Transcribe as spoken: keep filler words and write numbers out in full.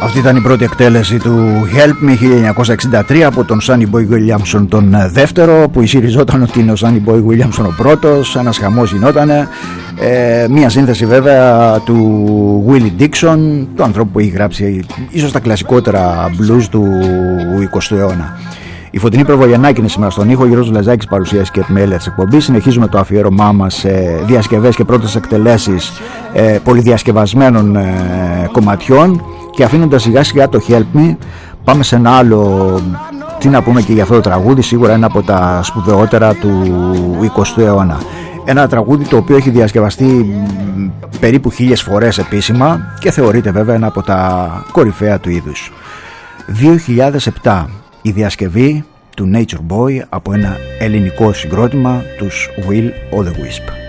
Αυτή ήταν η πρώτη εκτέλεση του Help Me χίλια εννιακόσια εξήντα τρία από τον Sonny Boy Williamson τον δεύτερο, που ισχυριζόταν ότι είναι ο Sonny Boy Williamson ο πρώτος. Ένας χαμός γινότανε. Ε, μία σύνθεση βέβαια του Willie Dixon, του ανθρώπου που έχει γράψει ίσως τα κλασικότερα blues του εικοστού αιώνα. Η Φωτεινή Προβογεννάκη είναι σήμερα στον ήχο, ο Γιώργος Λαζάκης παρουσίαση και επιμέλεια της εκπομπής. Συνεχίζουμε το αφιέρωμά μας σε διασκευές και πρώτες εκτελέσεις ε, πολυδιασκευασμένων ε, κομματιών, και αφήνοντας σιγά σιγά το Help Me, πάμε σε ένα άλλο, τι να πούμε και για αυτό το τραγούδι, σίγουρα ένα από τα σπουδαιότερα του εικοστού αιώνα. Ένα τραγούδι το οποίο έχει διασκευαστεί περίπου χίλιες φορές επίσημα και θεωρείται βέβαια ένα από τα κορυφαία του είδους. δύο χιλιάδες επτά η διασκευή του Nature Boy από ένα ελληνικό συγκρότημα, τους Will o' the Wisp.